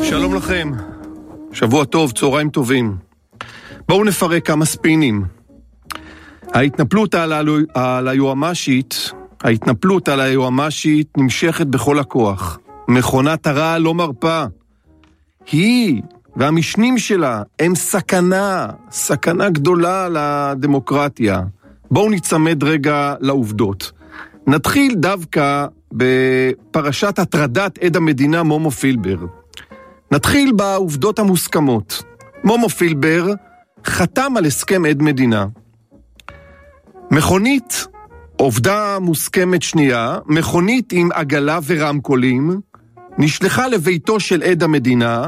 שלום לכם, שבוע טוב, צהריים טובים. בואו נפרק כמה ספינים. ההתנפלות על היועמ"שית נמשכת בכל הכוח. מכונת הרע לא מרפה. היא והמשנים שלה הם סכנה גדולה לדמוקרטיה. בואו נצמד רגע לעובדות. נתחיל דווקא בפרשת הטרדת עד המדינה מומו פילבר. נתחיל בעובדות המוסכמות. מומו פילבר חתם על הסכם עד מדינה. מכונית, עובדה מוסכמת שנייה, מכונית עם עגלה ורמקולים, נשלחה לביתו של עד המדינה,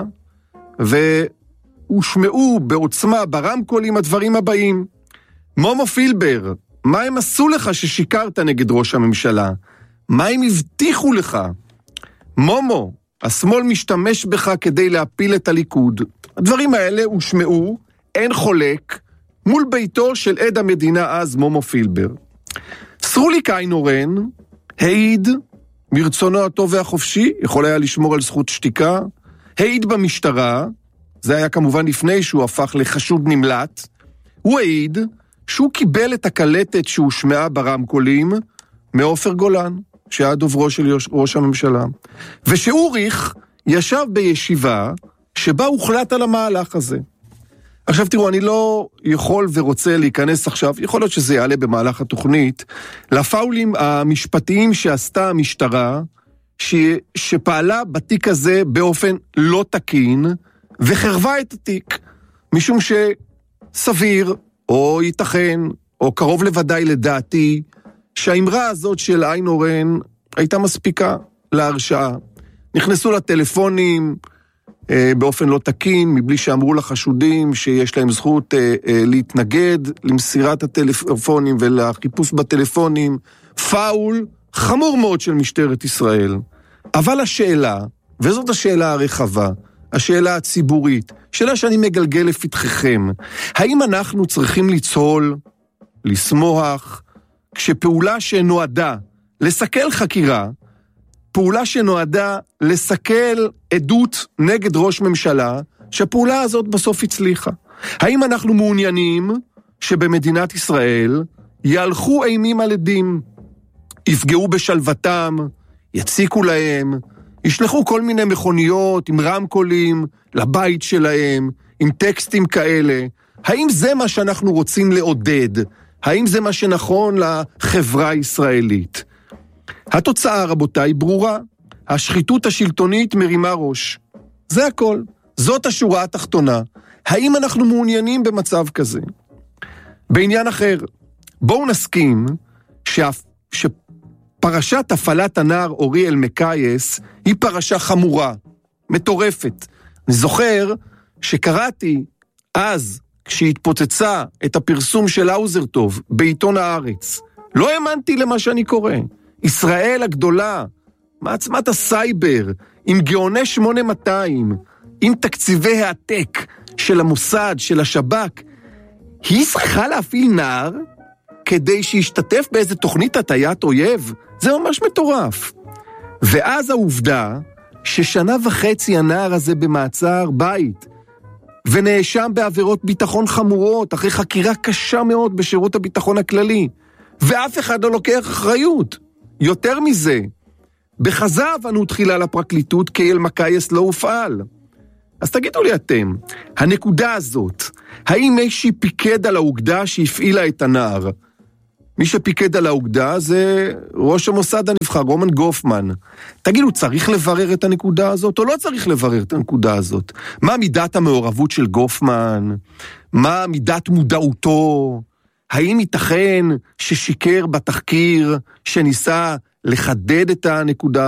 והושמעו בעוצמה ברמקולים הדברים הבאים. מומו פילבר, מה הם עשו לך ששיקרת נגד ראש הממשלה? מה הם הבטיחו לך? מומו, השמאל משתמש בך כדי להפיל את הליכוד. הדברים האלה הושמעו, אין חולק, מול ביתו של עד המדינה אז מומו פילבר. סרוליק איינהורן העיד מרצונו הטוב והחופשי, יכול היה לשמור על זכות שתיקה, העיד במשטרה, זה היה כמובן לפני שהוא הפך לחשוד נמלט, הוא העיד שהוא קיבל את הקלטת שהושמעה ברמקולים מעופר גולן, שהיה דוברו של ראש הממשלה, ושאוריך ישב בישיבה שבה הוחלט על המהלך הזה. עכשיו תראו, אני לא יכול ורוצה להיכנס עכשיו, יכול להיות שזה יעלה במהלך התוכנית, לפאולים המשפטיים שעשתה המשטרה, שפעלה בתיק הזה באופן לא תקין, וחרבה את התיק, משום שסביר, או ייתכן, או קרוב לוודאי לדעתי, שהאמרה הזאת של איינהורן הייתה מספיקה להרשעה. נכנסו לטלפונים באופן לא תקין, מבלי שאמרו לחשודים שיש להם זכות להתנגד למסירת הטלפונים ולחיפוש בטלפונים. פאול חמור מאוד של משטרת ישראל. אבל השאלה, וזאת השאלה הרחבה, השאלה הציבורית, שאלה שאני מגלגל לפתחכם, האם אנחנו צריכים לצהול, לשמוח, כשפעולה שנועדה לסכל חקירה, פעולה שנועדה לסכל עדות נגד ראש ממשלה, שהפעולה הזאת בסוף הצליחה. האם אנחנו מעוניינים שבמדינת ישראל יהלכו אימים על עדים, יפגעו בשלוותם, יציקו להם, ישלחו כל מיני מכוניות עם רמקולים לבית שלהם, עם טקסטים כאלה? האם זה מה שאנחנו רוצים לעודד? האם זה מה שנכון לחברה הישראלית? התוצאה, רבותיי, ברורה. השחיתות השלטונית מרימה ראש. זה הכל. זאת השורה התחתונה. האם אנחנו מעוניינים במצב כזה? בעניין אחר, בואו נסכים שפרשת הפעלת הנער אורי אלמקייס היא פרשה חמורה, מטורפת. אני זוכר שקראתי אז, כשהתפוצצה את הפרסום של האוזרטוב בעיתון הארץ, לא האמנתי למה שאני קורא. ישראל הגדולה, מעצמת הסייבר, עם גאוני 8200, עם תקציבי העתק של המוסד, של השב"כ, היא צריכה להפעיל נער כדי שישתתף באיזה תוכנית הטיית אויב? זה ממש מטורף. ואז העובדה ששנה וחצי הנער הזה במעצר בית, ונאשם בעבירות ביטחון חמורות, אחרי חקירה קשה מאוד בשירות הביטחון הכללי, ואף אחד לא לוקח אחריות. יותר מזה, בחזב אנו תחילה לפרקליטות כי אלמקייס לא הופעל. אז תגידו לי אתם, הנקודה הזאת, האם מישהי פיקד על האוגדה שהפעילה את הנער? מי שפיקד על האוגדה זה ראש המוסד הנבחר, רומן גופמן. תגידו, צריך לברר את הנקודה הזאת או לא צריך לברר את הנקודה הזאת? מה מידת המעורבות של גופמן? מה מידת מודעותו? האם ייתכן ששיקר בתחקיר שניסה לחדד את הנקודה